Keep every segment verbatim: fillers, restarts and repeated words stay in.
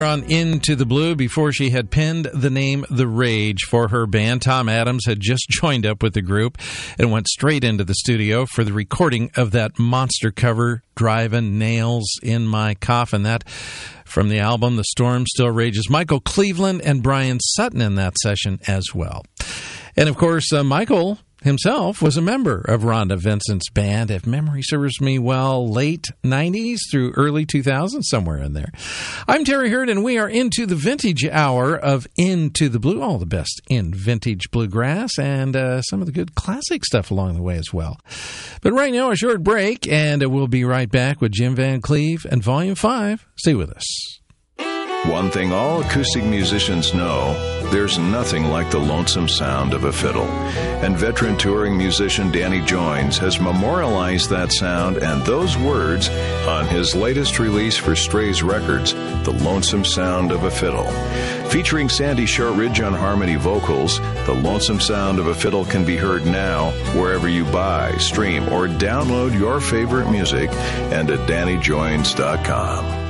On Into the Blue before she had penned the name The Rage for her band. Tom Adams had just joined up with the group and went straight into the studio for the recording of that monster cover, Driving Nails in My Coffin. That from the album The Storm Still Rages. Michael Cleveland and Brian Sutton in that session as well. And of course, uh, Michael himself was a member of Rhonda Vincent's band, if memory serves me well, late nineties through early two thousands, somewhere in there. I'm Terry Hurd, and we are into the vintage hour of Into the Blue, all the best in vintage bluegrass, and uh, some of the good classic stuff along the way as well. But right now, a short break, and we'll be right back with Jim Van Cleve and Volume five. Stay with us. One thing all acoustic musicians know, there's nothing like the lonesome sound of a fiddle. And veteran touring musician Danny Joines has memorialized that sound and those words on his latest release for Strays Records, The Lonesome Sound of a Fiddle. Featuring Sandy Shortridge on harmony vocals, The Lonesome Sound of a Fiddle can be heard now wherever you buy, stream, or download your favorite music and at danny joines dot com.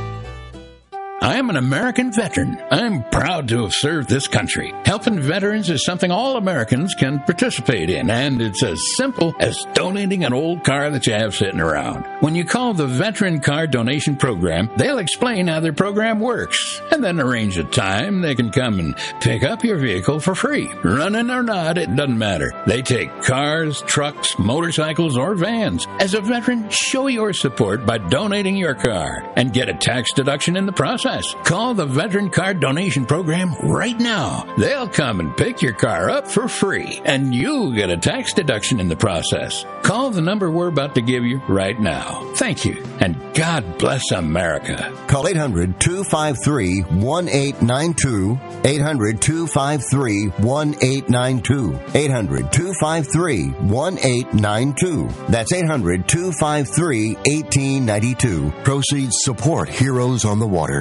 I am an American veteran. I'm proud to have served this country. Helping veterans is something all Americans can participate in, and it's as simple as donating an old car that you have sitting around. When you call the Veteran Car Donation Program, they'll explain how their program works, and then arrange a time they can come and pick up your vehicle for free. Running or not, it doesn't matter. They take cars, trucks, motorcycles, or vans. As a veteran, show your support by donating your car and get a tax deduction in the process. Call the Veteran Car Donation Program right now. They'll come and pick your car up for free, and you'll get a tax deduction in the process. Call the number we're about to give you right now. Thank you, and God bless America. Call eight hundred, two five three, one eight nine two, eight hundred, two five three, one eight nine two, eight hundred, two five three, one eight nine two. That's eight hundred, two five three, one eight nine two. Proceeds support Heroes on the Water.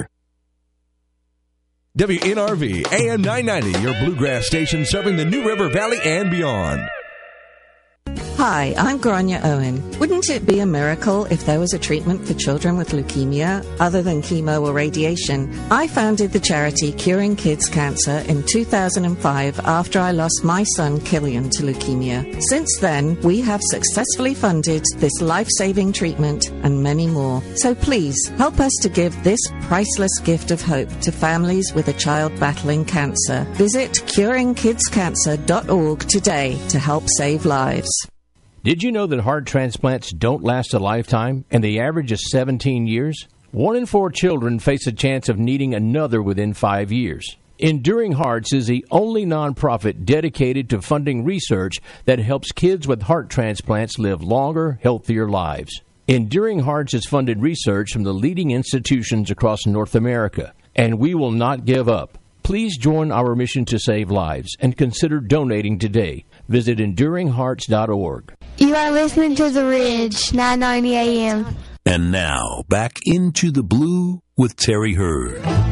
W N R V, A M nine ninety, your bluegrass station serving the New River Valley and beyond. Hi, I'm Grania Owen. Wouldn't it be a miracle if there was a treatment for children with leukemia other than chemo or radiation? I founded the charity Curing Kids Cancer in two thousand five after I lost my son Killian to leukemia. Since then, we have successfully funded this life-saving treatment and many more. So please, help us to give this priceless gift of hope to families with a child battling cancer. Visit curing kids cancer dot org today to help save lives. Did you know that heart transplants don't last a lifetime, and the average is seventeen years? One in four children face a chance of needing another within five years. Enduring Hearts is the only nonprofit dedicated to funding research that helps kids with heart transplants live longer, healthier lives. Enduring Hearts has funded research from the leading institutions across North America, and we will not give up. Please join our mission to save lives and consider donating today. Visit enduring hearts dot org. You are listening to The Ridge, nine ninety A M. And now, back into the blue with Terry Hurd.